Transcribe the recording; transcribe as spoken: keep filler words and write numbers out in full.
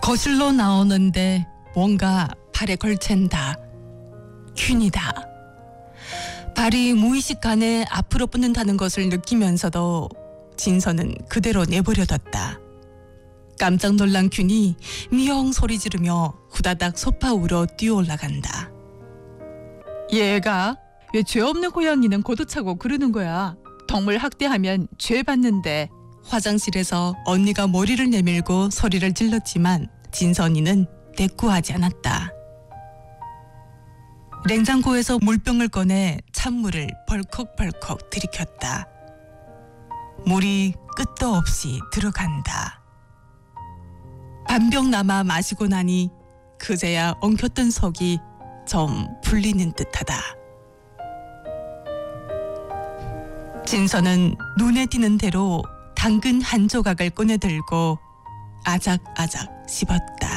거실로 나오는데 뭔가 발에 걸챈다. 균이다. 발이 무의식간에 앞으로 뻗는다는 것을 느끼면서도 진서는 그대로 내버려뒀다. 깜짝 놀란 균이 미영 소리 지르며 후다닥 소파 위로 뛰어 올라간다. 얘가 왜 죄 없는 고양이는 고도차고 그러는 거야? 동물 학대하면 죄 받는데. 화장실에서 언니가 머리를 내밀고 소리를 질렀지만 진선이는 대꾸하지 않았다. 냉장고에서 물병을 꺼내 찬물을 벌컥벌컥 들이켰다. 물이 끝도 없이 들어간다. 반병 남아 마시고 나니 그제야 엉켰던 속이 좀 풀리는 듯하다. 진서는 눈에 띄는 대로 당근 한 조각을 꺼내들고 아작아작 씹었다.